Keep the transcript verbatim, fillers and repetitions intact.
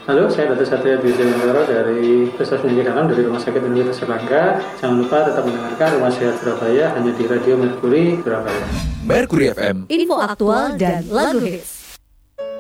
Halo, saya Dr. Satria Dwijayandoro dari Pusat Penyakit Dalam dari Rumah Sakit Universitas Erlangga. Jangan lupa tetap mendengarkan Rumah Sehat Surabaya hanya di Radio Mercury Surabaya. Mercury F M. Info aktual dan lagu hits.